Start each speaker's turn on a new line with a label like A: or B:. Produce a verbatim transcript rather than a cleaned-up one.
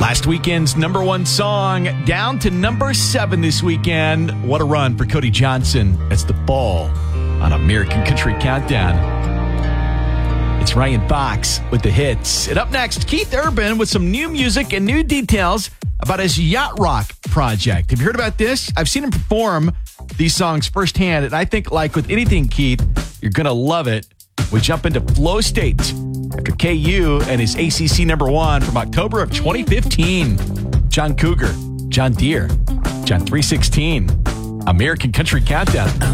A: Last weekend's number one song down to number seven this weekend. What a run for Cody Johnson as the ball on American Country Countdown. It's Ryan Fox with the hits. And up next, Keith Urban with some new music and new details about his yacht rock project. Have you heard about this? I've seen him perform these songs firsthand, and I think, like with anything, Keith, you're going to love it. We jump into Flow State after K U and his A C C number one from October of twenty fifteen. John Cougar, John Deere, John three sixteen, American Country Countdown.